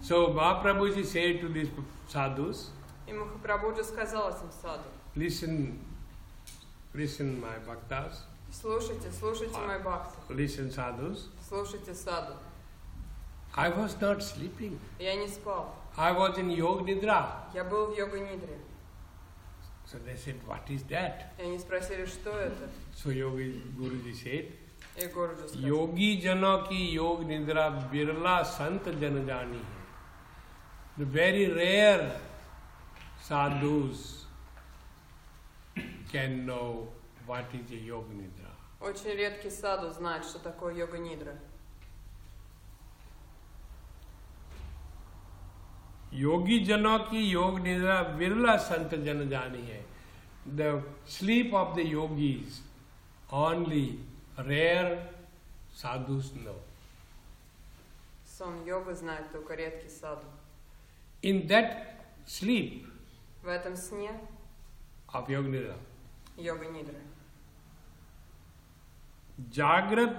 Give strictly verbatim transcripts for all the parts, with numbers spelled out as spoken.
So Mahaprabhuji said to these sadhus, И Махапрабхуджи сказал этим саду: listen, listen my bhaktas, слушайте, слушайте мои бхакты, listen sadhus, слушайте саду. I was not sleeping. Я не спал. I was in Yoga Nidra. Я был в йога-нидре. So they said, what is that? И они спросили, что это? So Yogi Guruji said, И Гуруджи сказал: योगी जनों की योग निद्रा बिरला संत जन जानी है. The very rare sadhus can know what is a yoga nidra. Очень редкий саду знает, что такое йога-нидра. योगी जनों की योग निद्रा बिरला संत जन जानी है. The sleep of the yogis only rare sadhus know. Сон йога знает только редкий саду. In that sleep В этом сне of yoga nidra, йога-нидры जागृत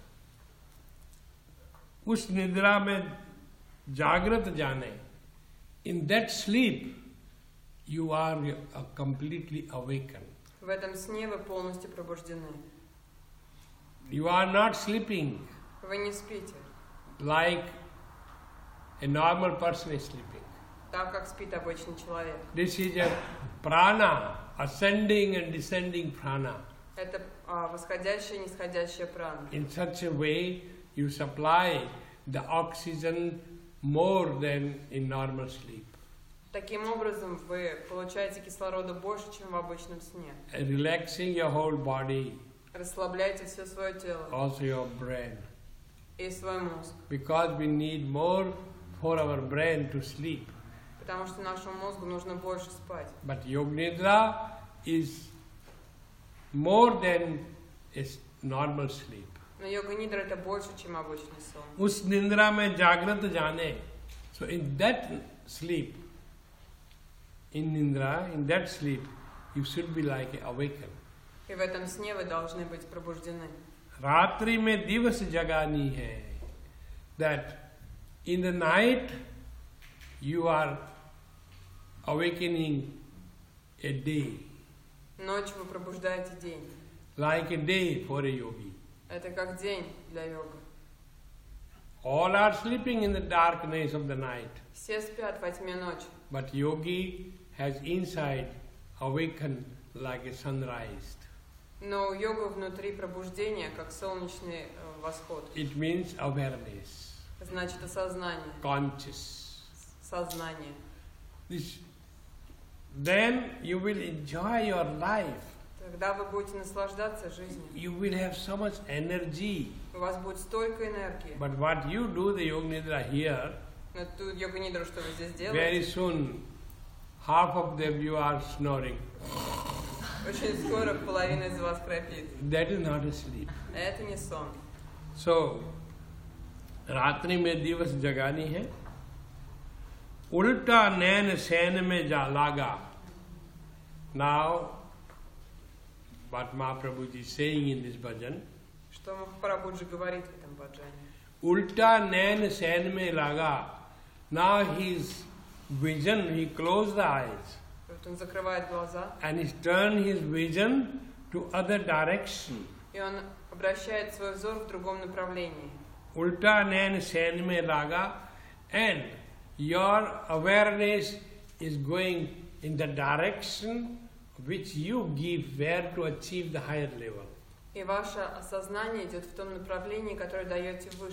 उस निद्रा में जागृत जाने, in that sleep you are uh, completely awakened. В этом сне вы полностью пробуждены. You are not sleeping Вы не спите, like a normal person is sleeping. так как спит обычный человек. This is a prana, ascending and descending prana. Это а, восходящая и нисходящая прана. In such a way you supply the oxygen more than in normal sleep. Таким образом, вы получаете кислорода больше, чем в обычном сне. Relaxing your whole body, Расслабляете все свое тело also your brain. и свой мозг. Because we need more for our brain to sleep. Потому что нашему мозгу нужно больше спать. But Yoga Nidra is more than a normal sleep. Но йога-нидра это больше, чем обычный сон. उस निंद्रा में जागृत जाने. So in that sleep, in nindra, in that sleep, you should be like awakened. И в этом сне вы должны быть пробуждены. रात्रि में दिवस जगानी है. That in the night you are awakening a day, Ночью вы пробуждаете день. like a day for a yogi. Это как день для йога. All are sleeping in the darkness of the night, Все спят во тьме ночи. but yogi has inside awakened like a sunrise. Но у йога внутри пробуждение, как солнечный э, восход. It means awareness, Значит, осознание, conscious. сознание. This, then you will enjoy your life. Тогда вы будете наслаждаться жизнью. You will have so much energy. У вас будет столько энергии. But what you do, the Yoga Nidra here, Но ту йога-нидру, что вы здесь very делаете, soon, half of them you are snoring. очень скоро половина из вас храпит. That is not a sleep. Это не сон. So, रात्रि में दिवस जगानी है. उल्टा नैन San में जा लागा. Now, what Mahaprabhuji is saying in this bhajan, Что Махапрабхуджи говорит в этом баджане? उल्टा नैन San में लागा. Now his vision, he closed the eyes Вот он закрывает глаза, and he turned his vision to other direction. и он обращает свой взор в другом направлении. Ulta nain sen mein laga, and your awareness is going in the direction which you give where to achieve the higher level. И ваше осознание идет в том направлении, которое даете вы,